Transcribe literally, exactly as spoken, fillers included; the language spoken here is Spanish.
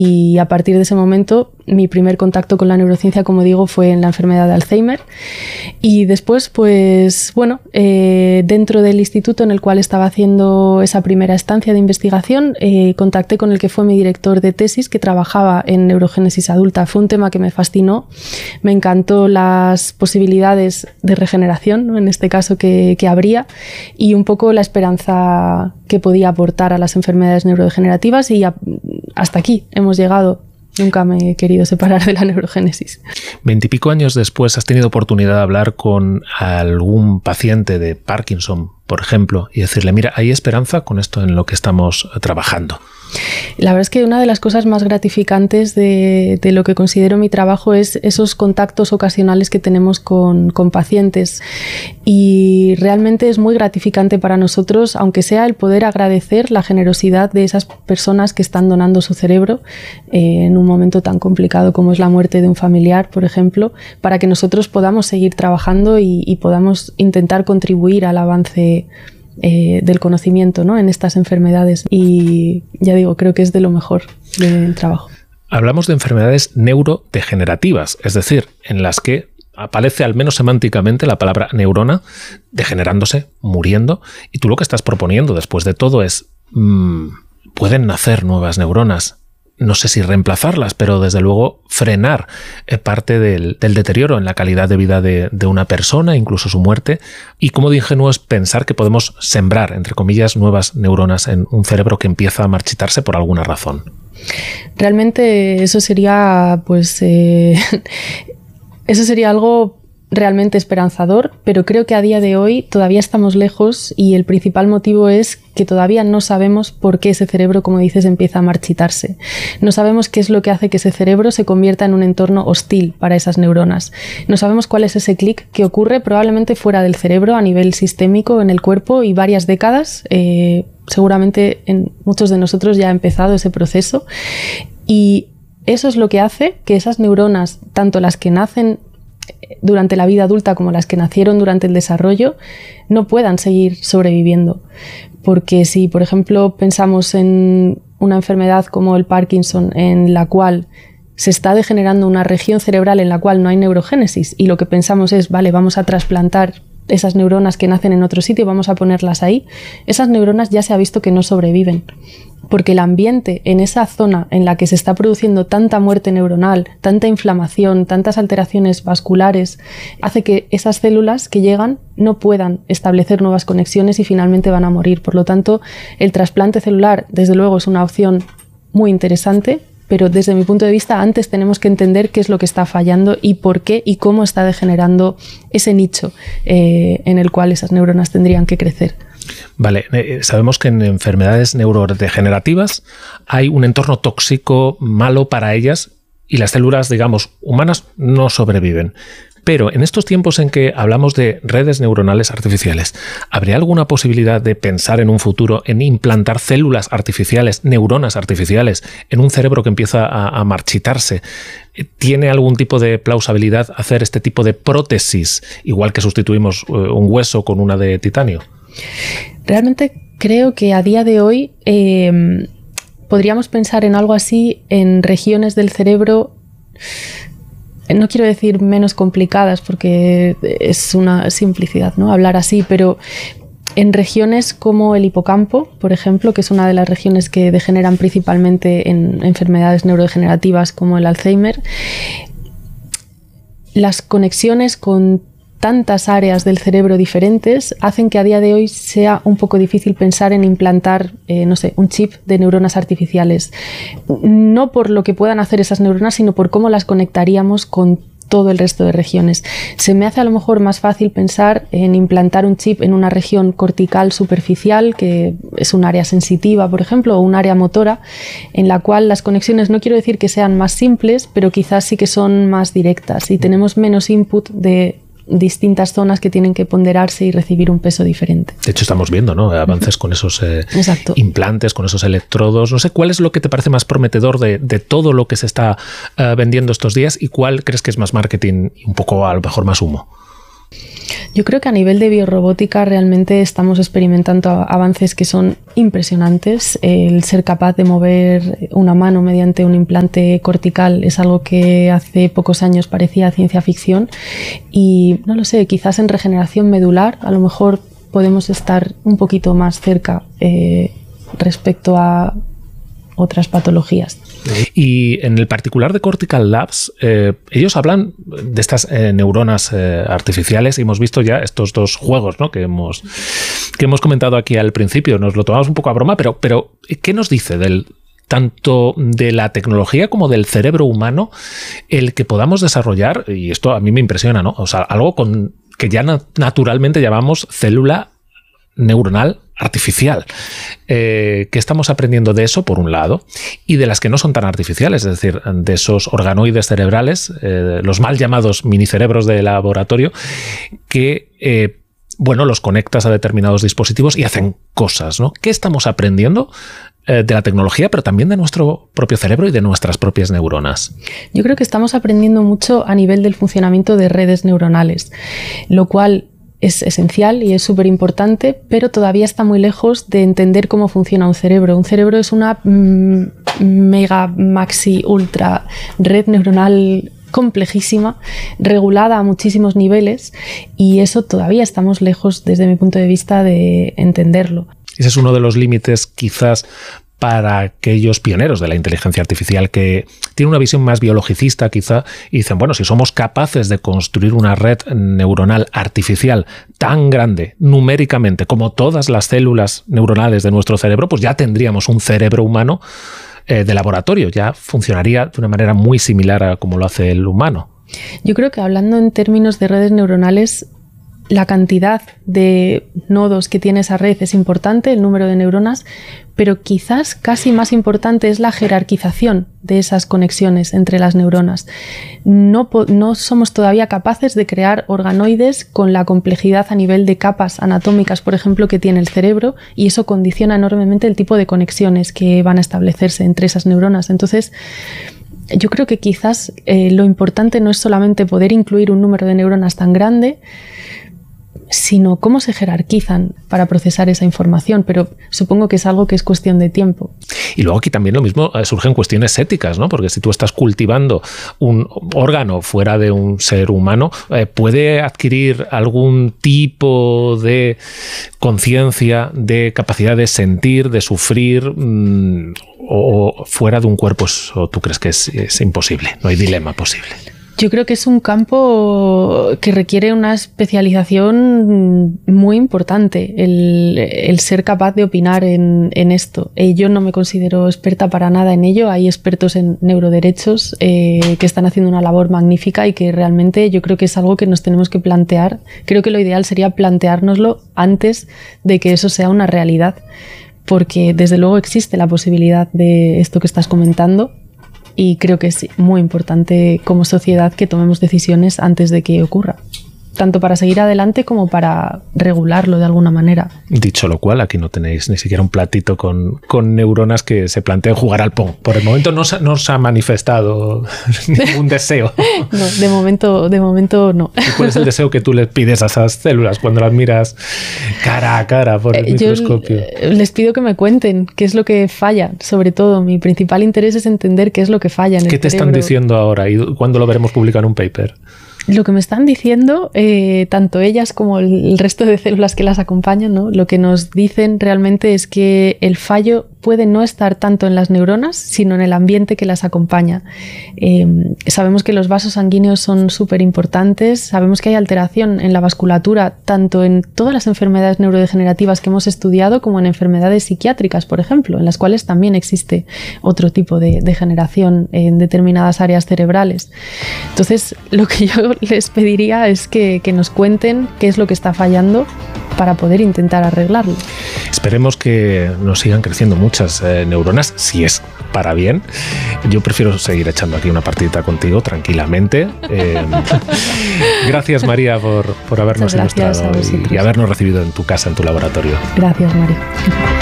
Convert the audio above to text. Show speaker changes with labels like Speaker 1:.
Speaker 1: Y a partir de ese momento, mi primer contacto con la neurociencia, como digo, fue en la enfermedad de Alzheimer. Y después, pues, bueno, eh, dentro del instituto en el cual estaba haciendo esa primera estancia de investigación, eh, contacté con el que fue mi director de tesis, que trabajaba en neurogénesis adulta. Fue un tema que me fascinó. Me encantó las posibilidades de regeneración, ¿no? En este caso que, que habría, y un poco la esperanza que podía aportar a las enfermedades neurodegenerativas, y a, hasta aquí hemos llegado. Nunca me he querido separar de la neurogénesis.
Speaker 2: Veintipico años después, ¿has tenido oportunidad de hablar con algún paciente de Parkinson, por ejemplo, y decirle, mira, hay esperanza con esto en lo que estamos trabajando?
Speaker 1: La verdad es que una de las cosas más gratificantes de, de lo que considero mi trabajo es esos contactos ocasionales que tenemos con, con pacientes, y realmente es muy gratificante para nosotros, aunque sea el poder agradecer la generosidad de esas personas que están donando su cerebro eh, en un momento tan complicado como es la muerte de un familiar, por ejemplo, para que nosotros podamos seguir trabajando y, y podamos intentar contribuir al avance Eh, del conocimiento, ¿no?, en estas enfermedades. Y ya digo, creo que es de lo mejor del trabajo.
Speaker 2: Hablamos de enfermedades neurodegenerativas, es decir, en las que aparece al menos semánticamente la palabra neurona degenerándose, muriendo, y tú lo que estás proponiendo después de todo es mmm, pueden nacer nuevas neuronas. No sé si reemplazarlas, pero desde luego frenar eh, parte del, del deterioro en la calidad de vida de, de una persona, incluso su muerte. Y cómo de ingenuo es pensar que podemos sembrar, entre comillas, nuevas neuronas en un cerebro que empieza a marchitarse por alguna razón.
Speaker 1: Realmente eso sería, pues, eh, eso sería algo realmente esperanzador, pero creo que a día de hoy todavía estamos lejos, y el principal motivo es que todavía no sabemos por qué ese cerebro, como dices, empieza a marchitarse. No sabemos qué es lo que hace que ese cerebro se convierta en un entorno hostil para esas neuronas. No sabemos cuál es ese clic que ocurre probablemente fuera del cerebro, a nivel sistémico en el cuerpo, y varias décadas. Eh, seguramente en muchos de nosotros ya ha empezado ese proceso, y eso es lo que hace que esas neuronas, tanto las que nacen durante la vida adulta como las que nacieron durante el desarrollo, no puedan seguir sobreviviendo. Porque si, por ejemplo, pensamos en una enfermedad como el Parkinson, en la cual se está degenerando una región cerebral en la cual no hay neurogénesis, y lo que pensamos es, vale, vamos a trasplantar esas neuronas que nacen en otro sitio, vamos a ponerlas ahí, esas neuronas ya se ha visto que no sobreviven, porque el ambiente en esa zona en la que se está produciendo tanta muerte neuronal, tanta inflamación, tantas alteraciones vasculares, hace que esas células que llegan no puedan establecer nuevas conexiones y finalmente van a morir. Por lo tanto, el trasplante celular, desde luego, es una opción muy interesante, pero desde mi punto de vista antes tenemos que entender qué es lo que está fallando y por qué y cómo está degenerando ese nicho eh, en el cual esas neuronas tendrían que crecer.
Speaker 2: Vale, eh, sabemos que en enfermedades neurodegenerativas hay un entorno tóxico malo para ellas y las células, digamos, humanas no sobreviven. Pero en estos tiempos en que hablamos de redes neuronales artificiales, ¿habría alguna posibilidad de pensar en un futuro en implantar células artificiales, neuronas artificiales, en un cerebro que empieza a, a marchitarse? ¿Tiene algún tipo de plausibilidad hacer este tipo de prótesis, igual que sustituimos eh, un hueso con una de titanio?
Speaker 1: Realmente creo que a día de hoy eh, podríamos pensar en algo así en regiones del cerebro, no quiero decir menos complicadas porque es una simplicidad, ¿no?, hablar así, pero en regiones como el hipocampo, por ejemplo, que es una de las regiones que degeneran principalmente en enfermedades neurodegenerativas como el Alzheimer, las conexiones con tantas áreas del cerebro diferentes hacen que a día de hoy sea un poco difícil pensar en implantar, eh, no sé, un chip de neuronas artificiales. No por lo que puedan hacer esas neuronas, sino por cómo las conectaríamos con todo el resto de regiones. Se me hace a lo mejor más fácil pensar en implantar un chip en una región cortical superficial, que es un área sensitiva, por ejemplo, o un área motora, en la cual las conexiones, no quiero decir que sean más simples, pero quizás sí que son más directas y tenemos menos input de distintas zonas que tienen que ponderarse y recibir un peso diferente.
Speaker 2: De hecho, estamos viendo, ¿no?, avances con esos eh, implantes, con esos electrodos. No sé, ¿cuál es lo que te parece más prometedor de, de todo lo que se está uh, vendiendo estos días y cuál crees que es más marketing y un poco a lo mejor más humo?
Speaker 1: Yo creo que a nivel de biorrobótica realmente estamos experimentando avances que son impresionantes. El ser capaz de mover una mano mediante un implante cortical es algo que hace pocos años parecía ciencia ficción y no lo sé, quizás en regeneración medular a lo mejor podemos estar un poquito más cerca eh, respecto a otras patologías.
Speaker 2: Y en el particular de Cortical Labs, eh, ellos hablan de estas eh, neuronas eh, artificiales y hemos visto ya estos dos juegos, ¿no?, que hemos, que hemos comentado aquí al principio. Nos lo tomamos un poco a broma, pero, pero ¿qué nos dice del tanto de la tecnología como del cerebro humano el que podamos desarrollar? Y esto a mí me impresiona, ¿no? O sea, algo con que ya na- naturalmente llamamos célula neuronal artificial. Eh, ¿Qué estamos aprendiendo de eso, por un lado? Y de las que no son tan artificiales, es decir, de esos organoides cerebrales, eh, los mal llamados minicerebros de laboratorio, que, eh, bueno, los conectas a determinados dispositivos y hacen cosas, ¿no? ¿Qué estamos aprendiendo eh, de la tecnología, pero también de nuestro propio cerebro y de nuestras propias neuronas?
Speaker 1: Yo creo que estamos aprendiendo mucho a nivel del funcionamiento de redes neuronales, lo cual es esencial y es súper importante, pero todavía está muy lejos de entender cómo funciona un cerebro. Un cerebro es una mm, mega, maxi, ultra red neuronal complejísima, regulada a muchísimos niveles, y eso todavía estamos lejos, desde mi punto de vista, de entenderlo.
Speaker 2: Ese es uno de los límites, quizás, para aquellos pioneros de la inteligencia artificial que tienen una visión más biologicista, quizá, y dicen, bueno, si somos capaces de construir una red neuronal artificial tan grande numéricamente como todas las células neuronales de nuestro cerebro, pues ya tendríamos un cerebro humano eh, de laboratorio, ya funcionaría de una manera muy similar a como lo hace el humano.
Speaker 1: Yo creo que hablando en términos de redes neuronales, la cantidad de nodos que tiene esa red es importante, el número de neuronas, pero quizás casi más importante es la jerarquización de esas conexiones entre las neuronas. No, no somos todavía capaces de crear organoides con la complejidad a nivel de capas anatómicas, por ejemplo, que tiene el cerebro, y eso condiciona enormemente el tipo de conexiones que van a establecerse entre esas neuronas. Entonces, yo creo que quizás eh, lo importante no es solamente poder incluir un número de neuronas tan grande, sino cómo se jerarquizan para procesar esa información, pero supongo que es algo que es cuestión de tiempo.
Speaker 2: Y luego aquí también lo mismo eh, surgen cuestiones éticas, ¿no? Porque si tú estás cultivando un órgano fuera de un ser humano, eh, ¿puede adquirir algún tipo de conciencia, de capacidad de sentir, de sufrir, mmm, o, o fuera de un cuerpo? ¿O tú crees que es, es imposible? No hay dilema posible.
Speaker 1: Yo creo que es un campo que requiere una especialización muy importante, el, el ser capaz de opinar en, en esto. Eh, yo no me considero experta para nada en ello. Hay expertos en neuroderechos eh, que están haciendo una labor magnífica y que realmente yo creo que es algo que nos tenemos que plantear. Creo que lo ideal sería planteárnoslo antes de que eso sea una realidad, porque desde luego existe la posibilidad de esto que estás comentando. Y creo que es muy importante como sociedad que tomemos decisiones antes de que ocurra, tanto para seguir adelante como para regularlo de alguna manera. Dicho lo cual, aquí no tenéis ni siquiera un platito con, con neuronas que se planteen jugar al Pong. Por el momento no, no se ha manifestado ningún deseo. No, de momento, de momento no. ¿Y cuál es el deseo que tú les pides a esas células cuando las miras cara a cara por el eh, microscopio? Yo les pido que me cuenten qué es lo que falla. Sobre todo, mi principal interés es entender qué es lo que falla en el cerebro. ¿Qué te están diciendo ahora y cuándo lo veremos publicar en un paper? Lo que me están diciendo, eh, tanto ellas como el resto de células que las acompañan, ¿no? Lo que nos dicen realmente es que el fallo puede no estar tanto en las neuronas, sino en el ambiente que las acompaña. Eh, sabemos que los vasos sanguíneos son súper importantes, sabemos que hay alteración en la vasculatura, tanto en todas las enfermedades neurodegenerativas que hemos estudiado, como en enfermedades psiquiátricas, por ejemplo, en las cuales también existe otro tipo de degeneración en determinadas áreas cerebrales. Entonces, lo que yo les pediría es que, que nos cuenten qué es lo que está fallando para poder intentar arreglarlo. Esperemos que nos sigan creciendo muchas eh, neuronas, si es para bien. Yo prefiero seguir echando aquí una partidita contigo tranquilamente. Eh, gracias, María, por, por habernos ilustrado y, y habernos recibido en tu casa, en tu laboratorio. Gracias, María.